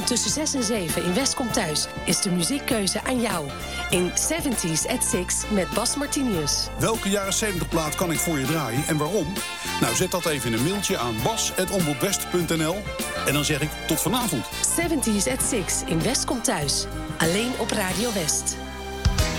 tussen 6 en 7 in West komt thuis is de muziekkeuze aan jou. In 70s at 6 met Bas Martinius. Welke jaren 70 plaat kan ik voor je draaien en waarom? Nou, zet dat even in een mailtje aan bas@omroepwest.nl en dan zeg ik tot vanavond. 70s at 6 in West komt thuis. Alleen op Radio West.